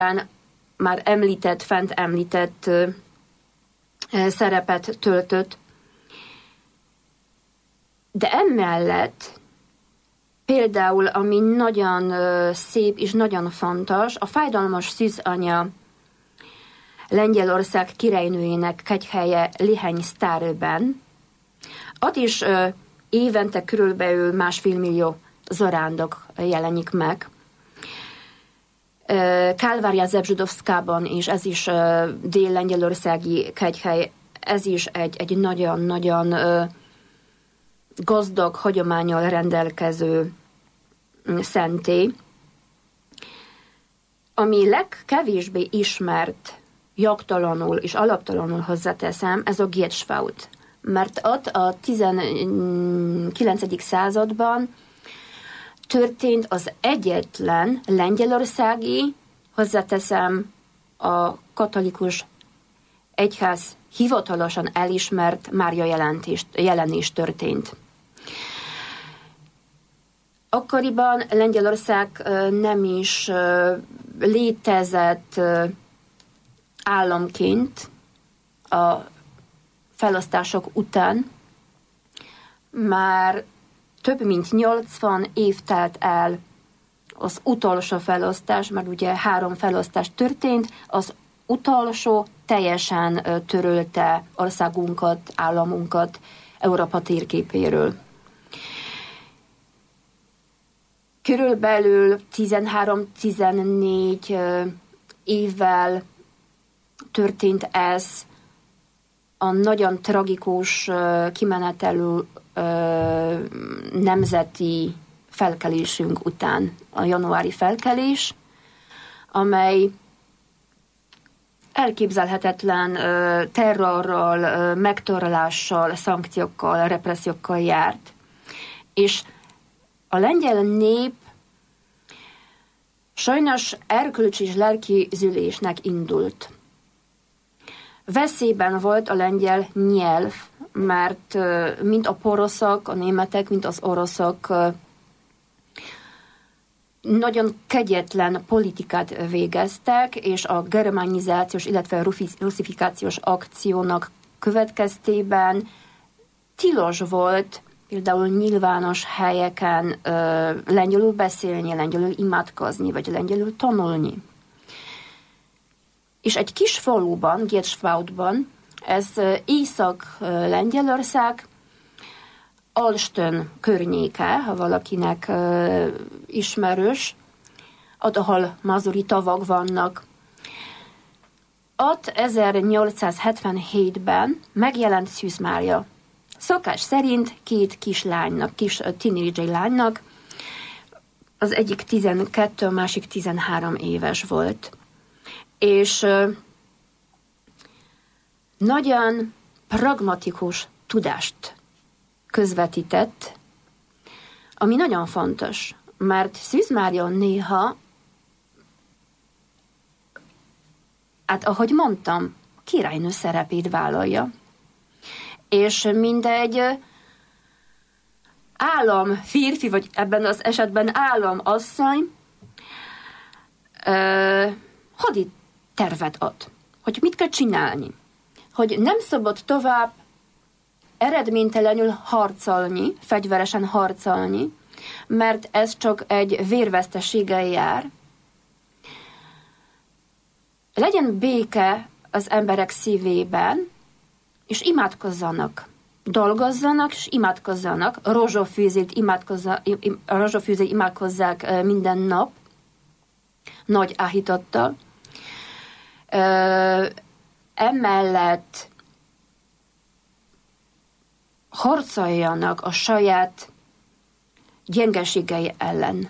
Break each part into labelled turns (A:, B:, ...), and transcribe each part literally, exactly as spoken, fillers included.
A: már említett, fent említett szerepet töltött. De emellett például, ami nagyon szép és nagyon fontos, a Fájdalmas szűzanya Lengyelország királynőjének kegyhelye Liheny Sztárőben. Ott is évente körülbelül másfél millió zarándok jelenik meg. Kálvária Zebzsudovszkában is, ez is dél-lengyelországi kegyhely, ez is egy, egy nagyon-nagyon gazdag hagyománnyal rendelkező szentély. Ami legkevésbé ismert, jogtalanul és alaptalanul hozzáteszem, ez a Gierschwald. Mert ott a tizenkilencedik században történt az egyetlen lengyelországi, hozzáteszem, a katolikus egyház hivatalosan elismert Mária jelentést, jelenés történt. Akkoriban Lengyelország nem is létezett államként a felosztások után, már több mint nyolcvan év telt el az utolsó felosztás, mert ugye három felosztás történt, az utolsó teljesen törölte országunkat, államunkat Európa térképéről. Körülbelül tizenhárom-tizennégy évvel történt ez a nagyon tragikus kimenetelő nemzeti felkelésünk után, a januári felkelés, amely elképzelhetetlen terrorral, megtorlással, szankciókkal, repressziókkal járt. És a lengyel nép sajnos erkölcsi és lelki zülésnek indult. Veszélyben volt a lengyel nyelv, mert mind a poroszok, a németek, mind az oroszok nagyon kegyetlen politikát végeztek, és a germanizációs, illetve ruszifikációs akciónak következtében tilos volt például nyilvános helyeken ö, lengyelül beszélni, lengyelül imádkozni, vagy lengyelül tanulni. És egy kis faluban, Gierschwaldban, ez Észak-Lengyelország, Alstön környéke, ha valakinek uh, ismerős, ott, ahol mazuri tavak vannak. Ott ezernyolcszázhetvenhétben megjelent Szűz Mária. Szokás szerint két kislánynak, kis tínédzser lánynak, az egyik tizenkettő, a másik tizenhárom éves volt. És uh, nagyon pragmatikus tudást közvetített, ami nagyon fontos, mert Szűz Mária néha, hát ahogy mondtam, királynő szerepét vállalja, és mindegy állam férfi, vagy ebben az esetben állam asszony uh, hadi tervet ad, hogy mit kell csinálni, hogy nem szabad tovább eredménytelenül harcolni, fegyveresen harcolni, mert ez csak egy vérveszteséggel jár. Legyen béke az emberek szívében, és imádkozzanak. Dolgozzanak, és imádkozzanak. Rózsafűzét imádkozzák minden nap, nagy áhítattal. Emellett harcoljanak a saját gyengeségei ellen.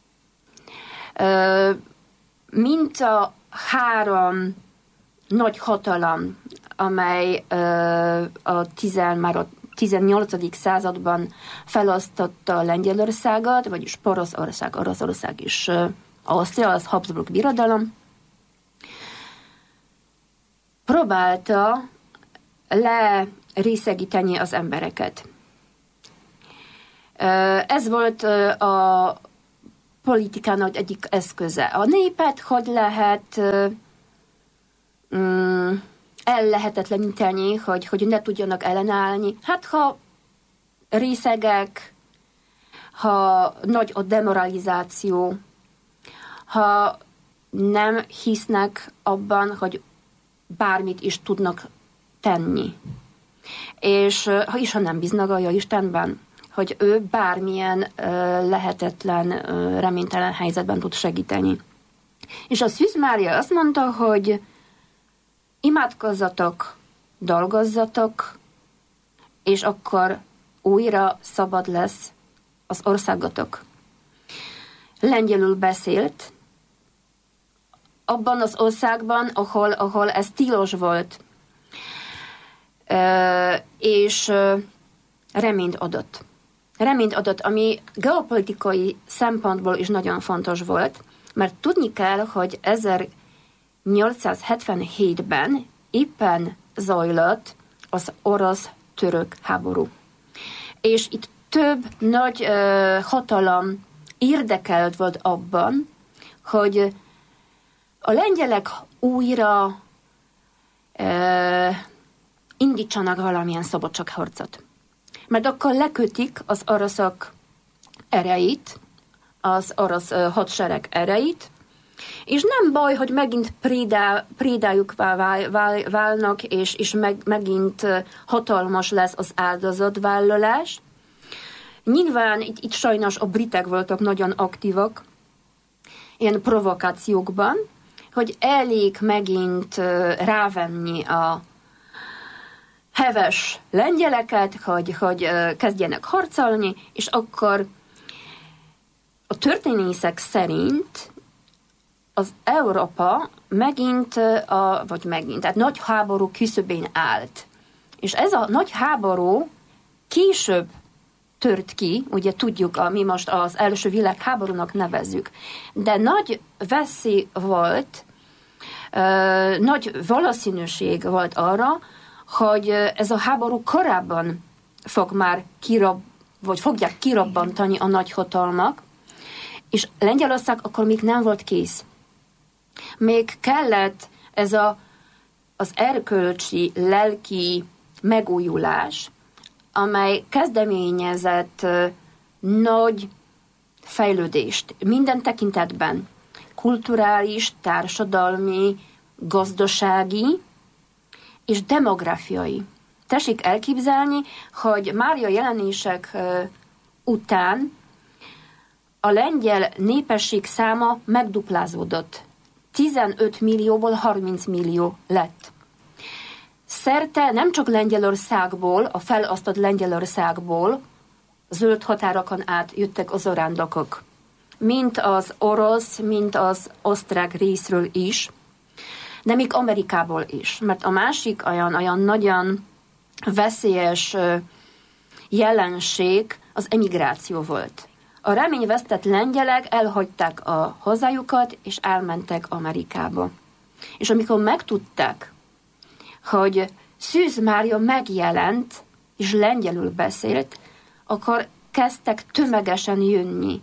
A: Mint a három nagy hatalom, amely a tizen, már a tizennyolcadik században felosztotta Lengyelországot, vagyis Poroszország, Oroszország és Ausztria, az Habsburg birodalom, próbálta lerészegíteni az embereket. Ez volt a politikának egyik eszköze. A népet hogy lehet um, ellehetetleníteni, hogy, hogy ne tudjanak ellenállni? Hát ha részegek, ha nagy a demoralizáció, ha nem hisznek abban, hogy bármit is tudnak tenni. És ha is, ha nem bíznak a Istenben, hogy ő bármilyen uh, lehetetlen, uh, reménytelen helyzetben tud segíteni. És a Szűz Mária azt mondta, hogy imádkozzatok, dolgozzatok, és akkor újra szabad lesz az országotok. Lengyelül beszélt, abban az országban, ahol, ahol ez tilos volt, uh, és uh, reményt adott. Reményt adott, ami geopolitikai szempontból is nagyon fontos volt, mert tudni kell, hogy ezernyolcszázhetvenhétben éppen zajlott az orosz-török háború. És itt több nagy uh, hatalom érdekelt volt abban, hogy a lengyelek újra uh, indítsanak valamilyen szabadságharcot. Mert akkor lekötik az oroszok erejét, az orosz uh, hadsereg erejét, és nem baj, hogy megint prédá, prédájuk vál, vál, válnak, és, és meg, megint uh, hatalmas lesz az áldozatvállalás. Nyilván itt, itt sajnos a britek voltak nagyon aktívak ilyen provokációkban, hogy elég megint uh, rávenni a heves lengyeleket, hogy, hogy uh, kezdjenek harcolni, és akkor a történészek szerint az Európa megint, a, vagy megint, tehát nagy háború küszöbén állt. És ez a nagy háború később tört ki, ugye tudjuk, a, mi most az első világháborúnak nevezzük, de nagy veszély volt, uh, nagy valószínűség volt arra, hogy ez a háború korábban fog már kirab, vagy fogják kirabbantani a nagyhatalmak, és Lengyelország akkor még nem volt kész. Még kellett ez a, az erkölcsi, lelki megújulás, amely kezdeményezett uh, nagy fejlődést minden tekintetben, kulturális, társadalmi, gazdasági és demográfiai. Tessék elképzelni, hogy Mária jelenések uh, után a lengyel népesség száma megduplázódott. tizenöt millióból harminc millió lett. Szerte nem csak Lengyelországból, a felosztott Lengyelországból zöld határokon át jöttek az zarándokok. Mint az orosz, mint az osztrák részről is, de még Amerikából is. Mert a másik olyan, olyan nagyon veszélyes jelenség az emigráció volt. A reményvesztett lengyelek elhagyták a hazájukat, és elmentek Amerikába. És amikor megtudták, hogy Szűz Mária megjelent, és lengyelül beszélt, akkor kezdtek tömegesen jönni.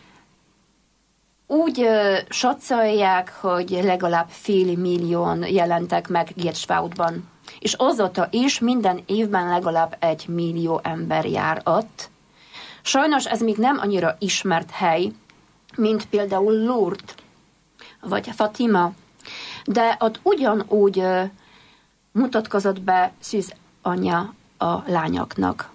A: Úgy uh, satszolják, hogy legalább fél millióan jelentek meg Gierschwaudban. És azóta is minden évben legalább egy millió ember jár ott. Sajnos ez még nem annyira ismert hely, mint például Lourdes, vagy Fatima, de ott ugyanúgy uh, mutatkozott be Szűz anya a lányoknak,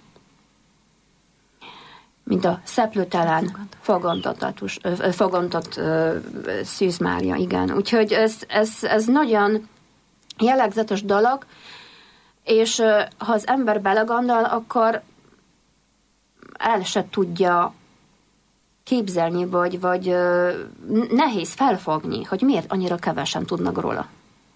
A: mint a szeplőtelen fogantott uh, Szűz Mária, igen. Úgyhogy ez, ez, ez nagyon jellegzetes dolog, és uh, ha az ember belegondol, akkor el se tudja képzelni, vagy, vagy uh, nehéz felfogni, hogy miért annyira kevesen tudnak róla.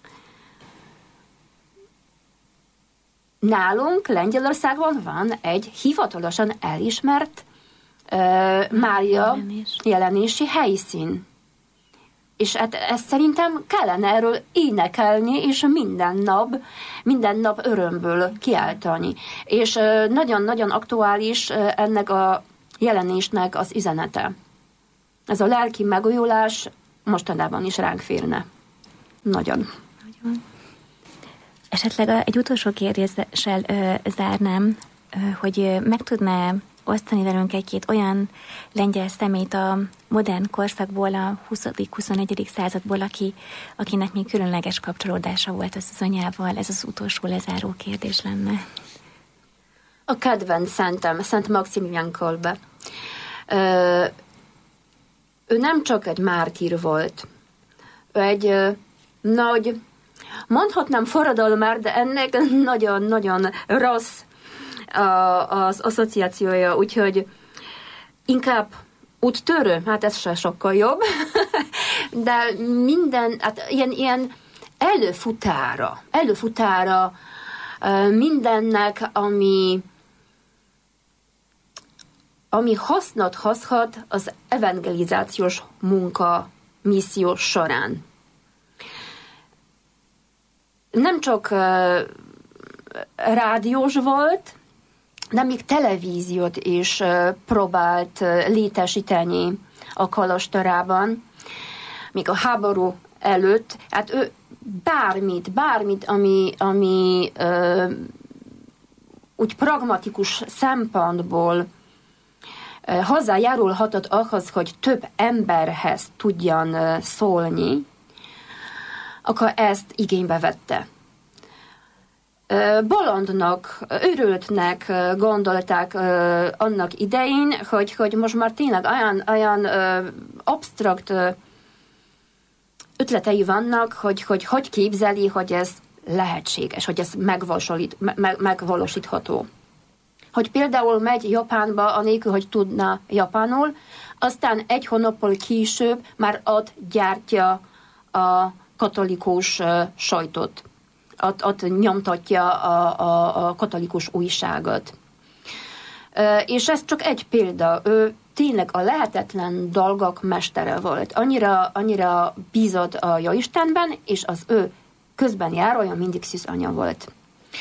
A: Nálunk Lengyelországban van egy hivatalosan elismert uh, Mária Jelenés. jelenési helyszín. És hát ezt szerintem kellene erről énekelni, és minden nap, minden nap örömből kiáltani. És uh, nagyon-nagyon aktuális uh, ennek a jelenésnek az üzenete. ez a lelki megújulás mostanában is ránk férne. Nagyon.
B: Nagyon. Esetleg egy utolsó kérdéssel ö, zárnám, ö, hogy meg tudná osztani velünk egy-két olyan lengyel szemét a modern korszakból, a huszadik-huszonegyedik századból, aki, akinek még különleges kapcsolódása volt az anyával. Ez az utolsó lezáró kérdés lenne.
A: A kedvenc szentem, Szent Maximilián Kolbe. Ő nem csak egy mártír volt, ő egy ö, nagy, mondhatnám forradalmár, de ennek nagyon-nagyon rossz a, az asszociációja, úgyhogy inkább úttörő, hát ez se sokkal jobb, de minden, hát ilyen, ilyen előfutára, előfutára mindennek, ami ami hasznot hozhat az evangelizációs munka misszió során. Nem csak uh, rádiós volt, de még televíziót is uh, próbált uh, létesíteni a kolostorában, még a háború előtt. Hát ő bármit, bármit, ami, ami uh, úgy pragmatikus szempontból hozzájárulhatott ahhoz, hogy több emberhez tudjan szólni, akkor ezt igénybe vette. Bolondnak, őrültnek gondolták annak idején, hogy, hogy most már tényleg olyan, olyan absztrakt ötletei vannak, hogy, hogy hogy képzeli, hogy ez lehetséges, hogy ez megvalósítható. Hogy például megy Japánba, anélkül, hogy tudna japánul, aztán egy hónappal később már ott gyártja a katolikus uh, sajtot. Ott, ott nyomtatja a, a, a katolikus újságot. Uh, és ez csak egy példa. Ő tényleg a lehetetlen dolgok mestere volt. Annyira, annyira bízott a Jóistenben, és az ő közben járója mindig szűzanya volt.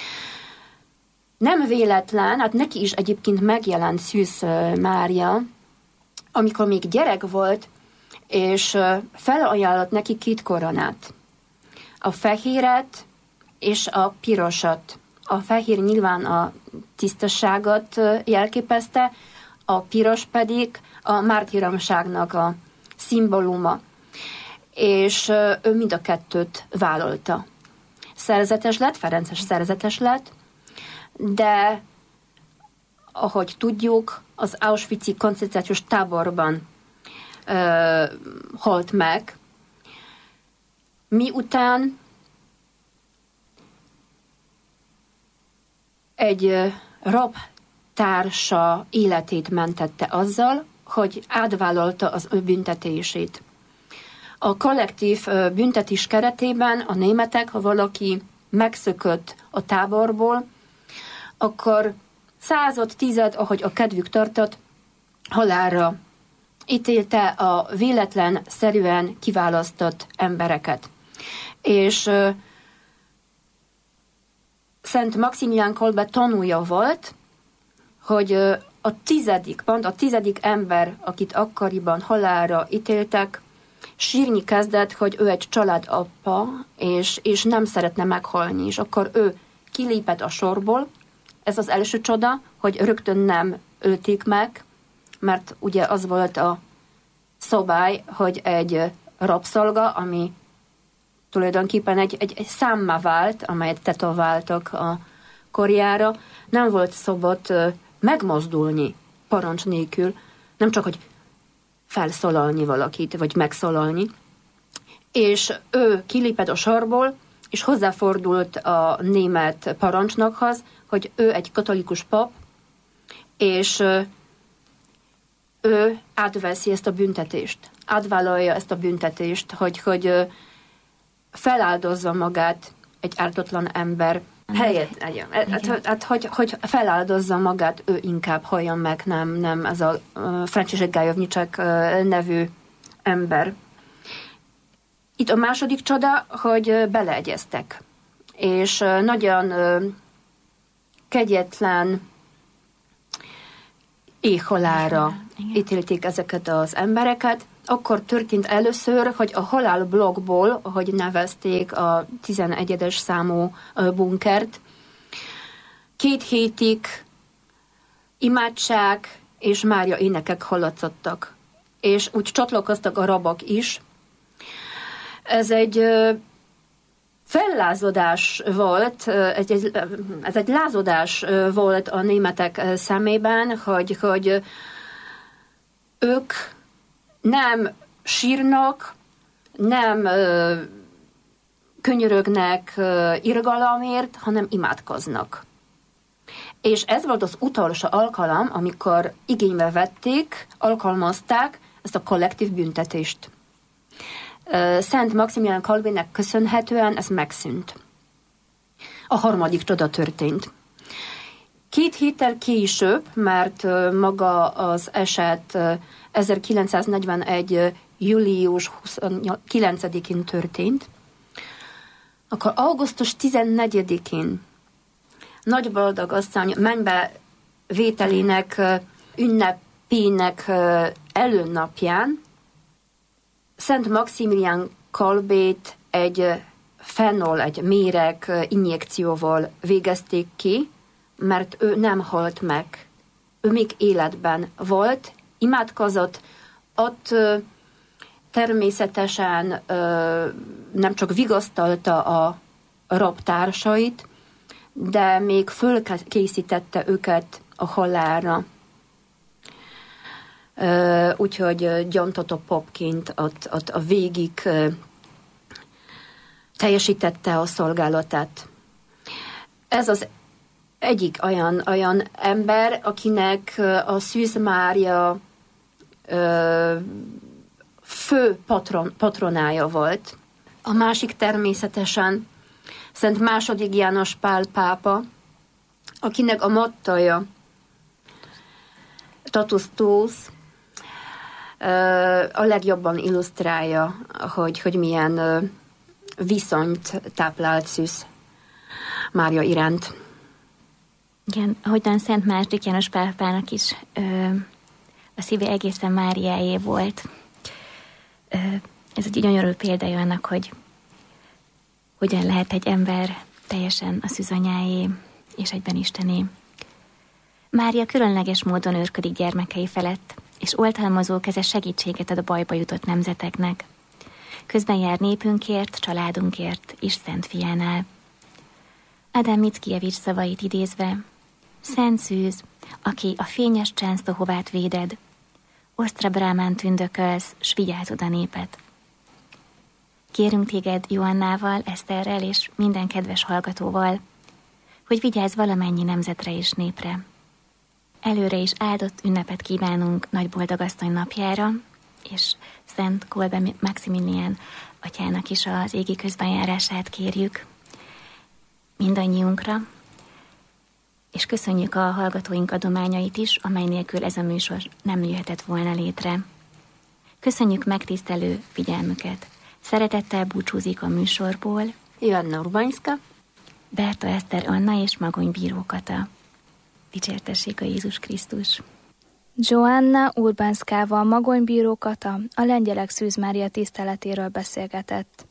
A: Nem véletlen, hát neki is egyébként megjelent Szűz Mária, amikor még gyerek volt, és felajánlott neki két koronát. A fehéret és a pirosat. A fehér nyilván a tisztaságot jelképezte, a piros pedig a mártíromságnak a szimbóluma. És ő mind a kettőt vállalta. Szerzetes lett, Ferences szerzetes lett, de ahogy tudjuk, az Auschwitz-i koncentrációs táborban ö, halt meg, miután egy rabtársa életét mentette azzal, hogy átvállalta az ő büntetését. A kollektív büntetés keretében a németek, ha valaki megszökött a táborból, akkor század, tized, ahogy a kedvük tartott, halálra ítélte a véletlen szerűen kiválasztott embereket. És uh, Szent Maximilián Kolbe tanúja volt, hogy uh, a tizedik, pont a tizedik ember, akit akkoriban halálra ítéltek, sírni kezdett, hogy ő egy családapa, és, és nem szeretne meghalni, és akkor ő kilépett a sorból. Ez az első csoda, hogy rögtön nem ölték meg, mert ugye az volt a szabály, hogy egy rabszolga, ami tulajdonképpen egy, egy, egy számmá vált, amelyet tetováltak a karjára, nem volt szabad megmozdulni parancs nélkül, nem csak, hogy felszólalni valakit, vagy megszólalni. És ő kilépett a sorból, és hozzáfordult a német parancsnokhoz, hogy ő egy katolikus pap, és ő átveszi ezt a büntetést, átvállalja ezt a büntetést, hogy, hogy feláldozza magát egy ártatlan ember helyett. Hát, hát, hogy, hogy feláldozza magát, ő inkább halljon meg, nem, nem ez a uh, Franciszek Gajovnicsek uh, nevű ember. Itt a második csoda, hogy uh, beleegyeztek. És uh, nagyon uh, kegyetlen éhhalára ítélték ezeket az embereket. akkor történt először, hogy a halálblokkból, ahogy nevezték a tizenegyedes számú bunkert, két hétig imádság és Mária énekek hallatszottak. És úgy csatlakoztak a rabok is. Ez egy fellázadás volt, egy, egy, ez egy lázadás volt a németek szemében, hogy, hogy ők nem sírnak, nem könyörögnek irgalomért, hanem imádkoznak. És ez volt az utolsó alkalom, amikor igénybe vették, alkalmazták ezt a kollektív büntetést. Szent Maximilián Kolbének köszönhetően ez megszűnt. A harmadik csoda történt. Két héttel később, mert maga az eset ezerkilencszáznegyvenegy. július huszonkilencedikén történt, akkor augusztus tizennegyedikén Nagy Boldog Asszony mennybe vételének ünnepének előnapján Szent Maximilián Kolbét egy fenol, egy méreg injekcióval végezték ki, mert ő nem halt meg. Ő még életben volt, imádkozott, ott természetesen nem csak vigasztalta a rabtársait, de még fölkészítette őket a halálra. Úgyhogy gyóntató popként ott, ott a végig teljesítette a szolgálatát. Ez az egyik olyan, olyan ember, akinek a Szűz Mária fő patron, patronája volt. A másik természetesen Szent második János Pál pápa, akinek a mottoja Totus Tuus a legjobban illusztrálja, hogy, hogy milyen viszonyt táplált Szűz Mária iránt.
B: Igen, ahogyan Szent második János pápának is ö, a szíve egészen Máriáé volt. Ö, ez egy gyönyörű példája annak, hogy hogyan lehet egy ember teljesen a szűzanyáé és egyben Istené. Mária különleges módon őrködik gyermekei felett, és oltalmazó keze segítséget ad a bajba jutott nemzeteknek. Közben jár népünkért, családunkért és Szent Fiánál. Ádám Mickiewicz szavait idézve: Szent Szűz, aki a fényes Csensztohovát véded, osztra brámán tündökölsz, s vigyázod a népet. Kérünk téged Joannával, Eszterrel és minden kedves hallgatóval, hogy vigyázz valamennyi nemzetre és népre. Előre is áldott ünnepet kívánunk Nagy Boldog Asszony napjára, és Szent Kolbe Maximilián atyának is az égi közbenjárását kérjük mindannyiunkra, és köszönjük a hallgatóink adományait is, amely nélkül ez a műsor nem jöhetett volna létre. Köszönjük megtisztelő figyelmüket! Szeretettel búcsúzik a műsorból
A: Joanna Urbánszka,
B: Berta Eszter Anna és Magony Bíró Kata. Dicsértessék a Jézus Krisztus!
C: Joanna Urbánszkával Magony Bíró Kata a lengyelek Szűz Mária tiszteletéről beszélgetett.